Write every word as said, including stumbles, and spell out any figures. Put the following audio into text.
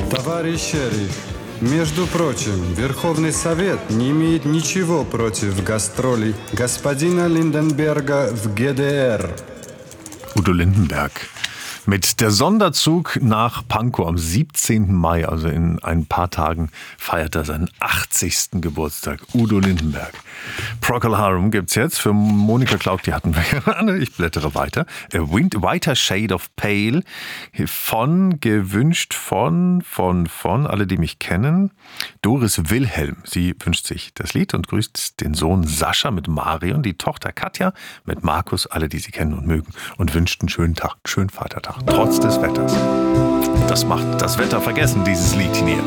Товарищ шериф, между прочим, Верховный Совет не имеет ничего против гастролей господина Lindenberger в G D R. Udo Lindenberg. Mit der Sonderzug nach Pankow am siebzehnten Mai, also in ein paar Tagen, feiert er seinen achtzigsten Geburtstag. Udo Lindenberg. Procol Harum gibt's jetzt. Für Monika glaubt, die hatten wir gerade. Ich blättere weiter. A Whiter Shade of Pale von, gewünscht von, von, von, alle, die mich kennen. Doris Wilhelm. Sie wünscht sich das Lied und grüßt den Sohn Sascha mit Marion, die Tochter Katja mit Markus, alle, die sie kennen und mögen, und wünscht einen schönen Tag, schönen Vatertag. Trotz des Wetters. Das macht das Wetter vergessen, dieses Lied hier.